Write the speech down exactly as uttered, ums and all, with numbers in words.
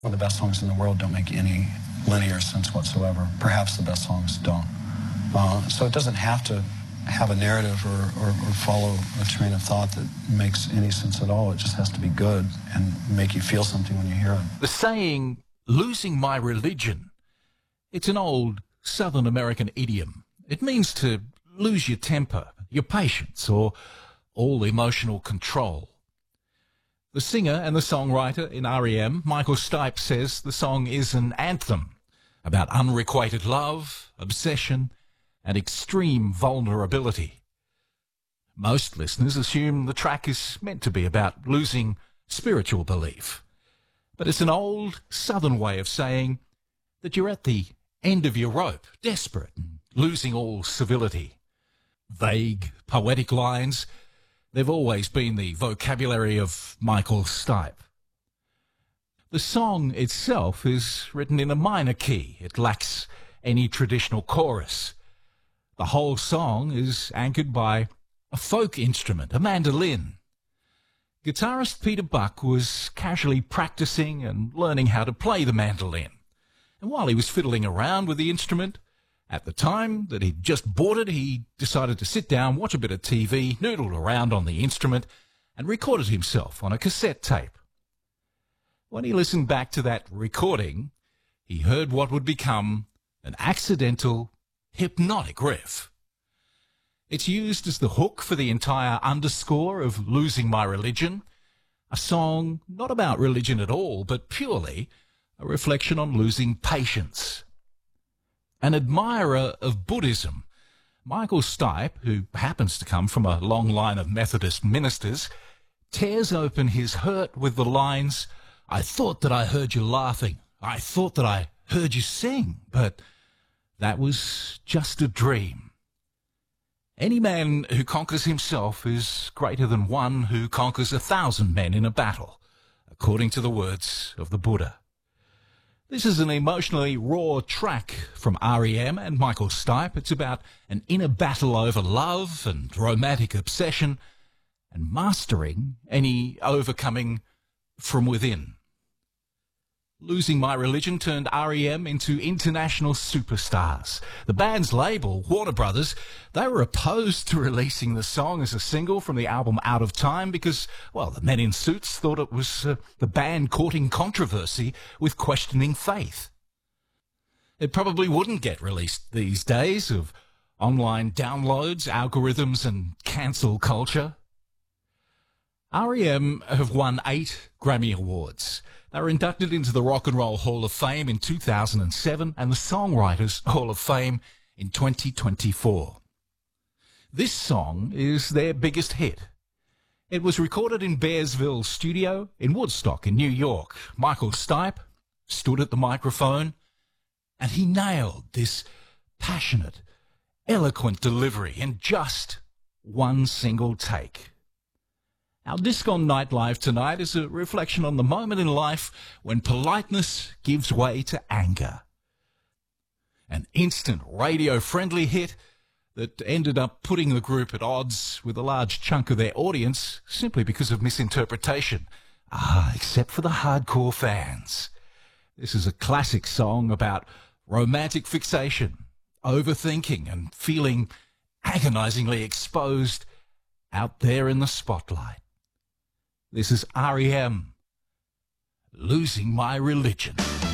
Well, the best songs in the world don't make any linear sense whatsoever. Perhaps the best songs don't. Uh, so it doesn't have to have a narrative or, or, or follow a train of thought that makes any sense at all. It just has to be good and make you feel something when you hear it. The saying, losing my religion, it's an old Southern American idiom. It means to lose your temper, your patience, or all emotional control. The singer and the songwriter in R E M, Michael Stipe, says the song is an anthem about unrequited love, obsession, and extreme vulnerability. Most listeners assume the track is meant to be about losing spiritual belief. But it's an old Southern way of saying that you're at the end of your rope, desperate and losing all civility. Vague, poetic lines, they've always been the vocabulary of Michael Stipe. The song itself is written in a minor key. It lacks any traditional chorus. The whole song is anchored by a folk instrument, a mandolin. Guitarist Peter Buck was casually practicing and learning how to play the mandolin. And while he was fiddling around with the instrument, at the time that he'd just bought it, he decided to sit down, watch a bit of T V, noodled around on the instrument, and recorded himself on a cassette tape. When he listened back to that recording, he heard what would become an accidental, hypnotic riff. It's used as the hook for the entire underscore of Losing My Religion, a song not about religion at all, but purely a reflection on losing patience. An admirer of Buddhism, Michael Stipe, who happens to come from a long line of Methodist ministers, tears open his hurt with the lines, "I thought that I heard you laughing. I thought that I heard you sing, but that was just a dream." Any man who conquers himself is greater than one who conquers a thousand men in a battle, according to the words of the Buddha. This is an emotionally raw track from R E M and Michael Stipe. It's about an inner battle over love and romantic obsession and mastering any overcoming from within. Losing My Religion turned R E M into international superstars. The band's label, Warner Brothers, they were opposed to releasing the song as a single from the album Out of Time because, well, the men in suits thought it was uh, the band courting controversy with questioning faith. It probably wouldn't get released these days of online downloads, algorithms, and cancel culture. R E M have won eight Grammy Awards. They were inducted into the Rock and Roll Hall of Fame in two thousand seven and the Songwriters Hall of Fame in twenty twenty-four. This song is their biggest hit. It was recorded in Bearsville Studio in Woodstock in New York. Michael Stipe stood at the microphone and he nailed this passionate, eloquent delivery in just one single take. Our Disc on Nightlife tonight is a reflection on the moment in life when politeness gives way to anger. An instant radio-friendly hit that ended up putting the group at odds with a large chunk of their audience simply because of misinterpretation. Ah, except for the hardcore fans. This is a classic song about romantic fixation, overthinking, and feeling agonizingly exposed out there in the spotlight. This is R E M, Losing My Religion.